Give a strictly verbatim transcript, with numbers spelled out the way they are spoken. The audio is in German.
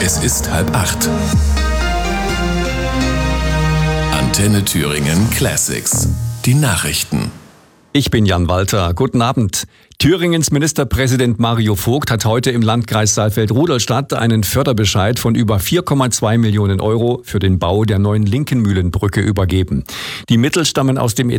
Es ist halb acht. Antenne Thüringen Classics. Die Nachrichten. Ich bin Jan Walter. Guten Abend. Thüringens Ministerpräsident Mario Vogt hat heute im Landkreis Saalfeld-Rudolstadt einen Förderbescheid von über vier Komma zwei Millionen Euro für den Bau der neuen Linkenmühlenbrücke übergeben. Die Mittel stammen aus dem